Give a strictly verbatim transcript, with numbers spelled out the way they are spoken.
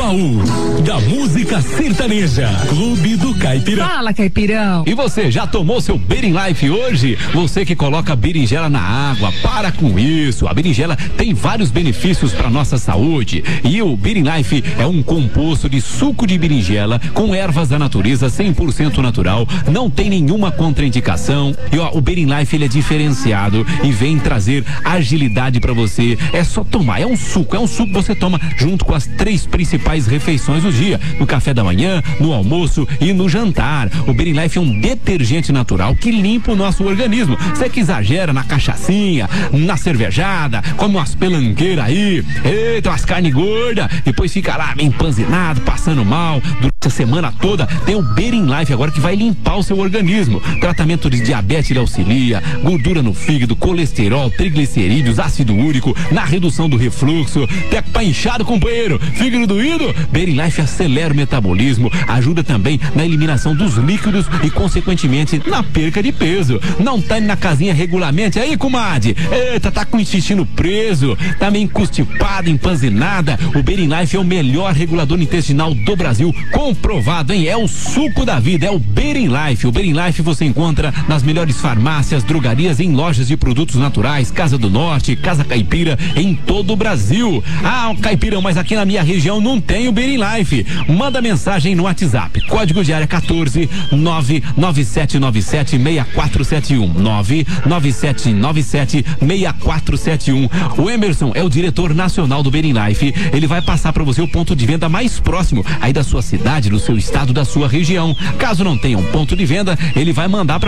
baú da música sertaneja. Clube do Caipirão. Fala, Caipirão. E você, já tomou seu Berin Life hoje? Você que coloca berinjela na água, para com isso. A berinjela tem vários benefícios para nossa saúde. E o Berin Life é um composto de suco de berinjela com ervas da natureza, cem por cento natural. Não tem nenhuma contraindicação. E ó, o Berin Life ele é diferenciado e vem trazer agilidade para você. É só tomar. É um suco. É um suco que você toma junto com as três principais refeições do dia: no café da manhã, no almoço e no jantar. O Berin Life é um detergente natural que limpa o nosso organismo. Você que exagera na cachaçinha, na cervejada, come umas pelanqueiras aí, eita, umas carne gorda, depois fica lá meio empanzinado, passando mal durante a semana toda, tem o Berin Life agora que vai limpar o seu organismo. Tratamento de diabetes ele auxilia, gordura no fígado, colesterol, triglicerídeos, ácido úrico, na redução do refluxo, tá inchado, companheiro, fígado doído, Berin Life acelera o metabolismo, ajuda também na eliminação dos líquidos e consequentemente na perca de peso. Não tá na casinha regularmente aí, comadre? Eita, tá com o intestino preso, tá meio constipada, empanzinada. O Berin Life é o melhor regulador intestinal do Brasil, comprovado, hein? É o suco da vida, é o Berin Life. O Berin Life você encontra nas melhores farmácias, drogarias, em lojas de produtos naturais, Casa do Norte, Casa Caipira, em todo o Brasil. Ah, Caipirão, mas aqui na minha região não tem o Berin Life. Manda mensagem no WhatsApp, código de área quatorze nove nove sete nove sete seis quatro sete um nove nove sete nove sete seis quatro sete um. O Emerson é o diretor nacional do Berin Life. Ele vai passar para você o ponto de venda mais próximo aí da sua cidade, do seu estado, da sua região. Caso não tenha um ponto de venda, ele vai mandar para